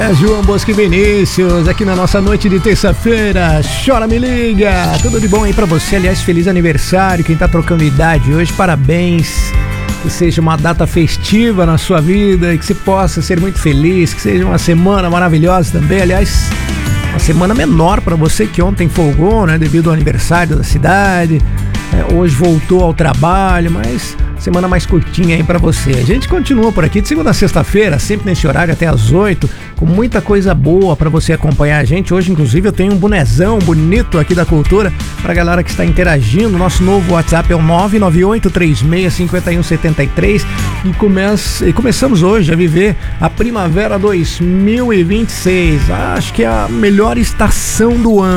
João Bosco e Vinícius, aqui na nossa noite de terça-feira. Chora, me liga. Tudo de bom aí pra você. Aliás, feliz aniversário. Quem tá trocando idade hoje, parabéns. Que seja uma data festiva na sua vida e que você possa ser muito feliz. Que seja uma semana maravilhosa também. Aliás, uma semana menor pra você que ontem folgou, né? Devido ao aniversário da cidade. Hoje voltou ao trabalho, mas semana mais curtinha aí pra você. A gente continua por aqui de segunda a sexta-feira, sempre nesse horário até às 8, com muita coisa boa pra você acompanhar a gente. Hoje, inclusive, eu tenho um bonezão bonito aqui da Cultura pra galera que está interagindo. Nosso novo WhatsApp é o 998365173 e começamos hoje a viver a primavera 2026. Acho que é a melhor estação do ano.